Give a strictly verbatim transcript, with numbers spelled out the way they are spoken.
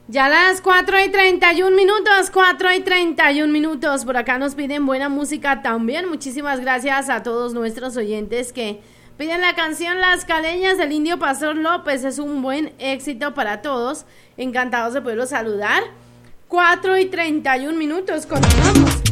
Ya las cuatro y treinta y un minutos, cuatro y treinta y un minutos. Por acá nos piden buena música también. Muchísimas gracias a todos nuestros oyentes que piden la canción Las Caleñas del Indio Pastor López. Es un buen éxito para todos. Encantados de poderlos saludar. cuatro y treinta y un minutos, continuamos.